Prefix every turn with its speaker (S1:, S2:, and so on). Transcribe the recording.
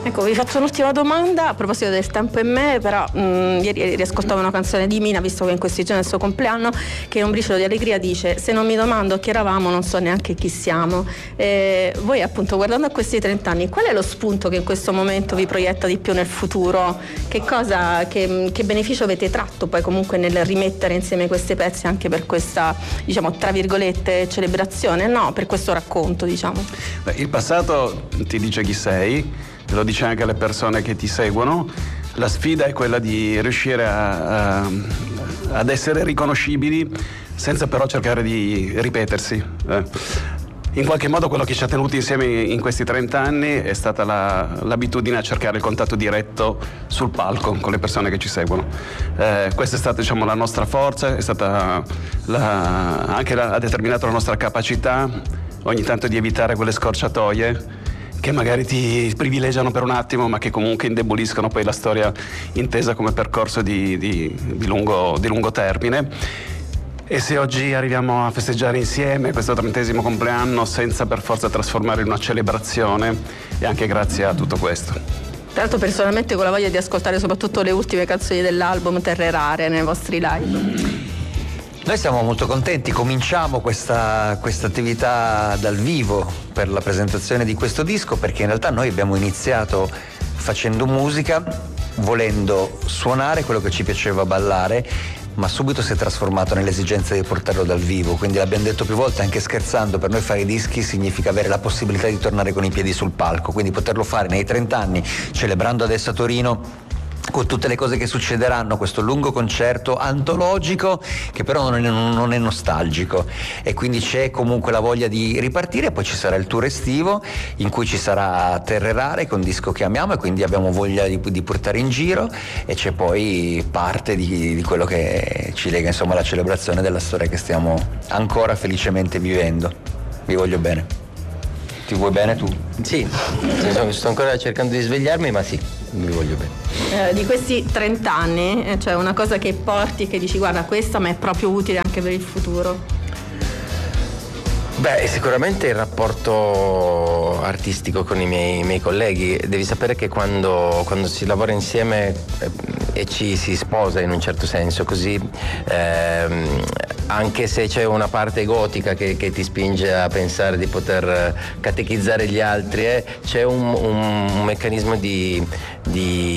S1: Ecco, vi faccio un'ultima domanda a proposito del tempo e me, però ieri riascoltavo una canzone di Mina, visto che in questi giorni è il suo compleanno, che è un briciolo di allegria, dice: se non mi domando chi eravamo non so neanche chi siamo. Voi appunto, guardando a questi 30 anni, qual è lo spunto che in questo momento vi proietta di più nel futuro? Che beneficio avete tratto poi comunque nel rimettere insieme questi pezzi anche per questa, diciamo, tra virgolette, celebrazione, no? Per questo racconto, diciamo.
S2: Beh, il passato ti dice chi sei, lo dice anche alle persone che ti seguono. La sfida è quella di riuscire ad essere riconoscibili senza però cercare di ripetersi. In qualche modo quello che ci ha tenuti insieme in questi 30 anni è stata l'abitudine a cercare il contatto diretto sul palco con le persone che ci seguono. Questa è stata, diciamo, la nostra forza, è stata ha determinato la nostra capacità ogni tanto di evitare quelle scorciatoie che magari ti privilegiano per un attimo, ma che comunque indeboliscono poi la storia intesa come percorso di lungo termine. E se oggi arriviamo a festeggiare insieme questo 30° compleanno senza per forza trasformarlo in una celebrazione, è anche grazie a tutto questo.
S1: Tra l'altro, personalmente, con la voglia di ascoltare soprattutto le ultime canzoni dell'album Terre Rare nei vostri live.
S3: Noi siamo molto contenti, cominciamo questa attività dal vivo per la presentazione di questo disco, perché in realtà noi abbiamo iniziato facendo musica, volendo suonare quello che ci piaceva ballare, ma subito si è trasformato nell'esigenza di portarlo dal vivo, quindi l'abbiamo detto più volte anche scherzando, per noi fare i dischi significa avere la possibilità di tornare con i piedi sul palco, quindi poterlo fare nei 30 anni, celebrando adesso a Torino con tutte le cose che succederanno, questo lungo concerto antologico che però non è nostalgico, e quindi c'è comunque la voglia di ripartire. Poi ci sarà il tour estivo in cui ci sarà Terre Rare, che è un disco che amiamo e quindi abbiamo voglia di portare in giro, e c'è poi parte di quello che ci lega, insomma, alla celebrazione della storia che stiamo ancora felicemente vivendo. Vi voglio bene. Ti vuoi bene tu?
S4: Sì, sto ancora cercando di svegliarmi, ma sì, mi voglio bene.
S1: Di questi 30 anni, cioè una cosa che porti e che dici: guarda, questa mi è proprio utile anche per il futuro?
S4: Beh, sicuramente il rapporto artistico con i miei colleghi. Devi sapere che quando si lavora insieme e ci si sposa in un certo senso, così anche se c'è una parte egotica che ti spinge a pensare di poter catechizzare gli altri, c'è un meccanismo di